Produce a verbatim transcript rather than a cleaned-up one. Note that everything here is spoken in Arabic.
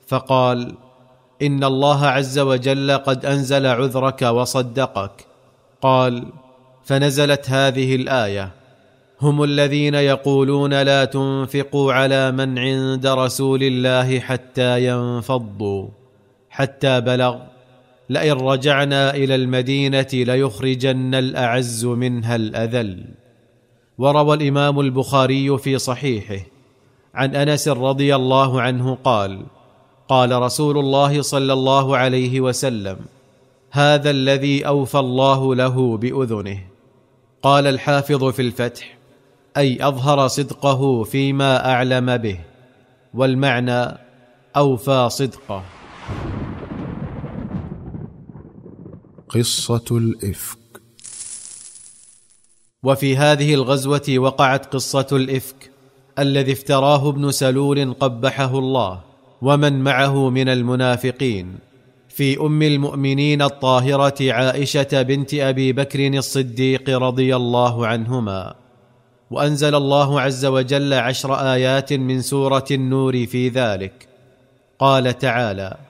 فقال: إن الله عز وجل قد أنزل عذرك وصدقك. قال: فنزلت هذه الآية: هم الذين يقولون لا تنفقوا على من عند رسول الله حتى ينفضوا، حتى بلغ: لئن رجعنا إلى المدينة ليخرجن الأعز منها الأذل. وروى الإمام البخاري في صحيحه عن أنس رضي الله عنه قال: قال رسول الله صلى الله عليه وسلم: هذا الذي أوفى الله له بأذنه. قال الحافظ في الفتح: أي أظهر صدقه فيما أعلم به، والمعنى أوفى صدقه. قصة الإفك. وفي هذه الغزوة وقعت قصة الإفك الذي افتراه ابن سلول قبحه الله ومن معه من المنافقين في أم المؤمنين الطاهرة عائشة بنت أبي بكر الصديق رضي الله عنهما. وأنزل الله عز وجل عشر آيات من سورة النور في ذلك. قال تعالى: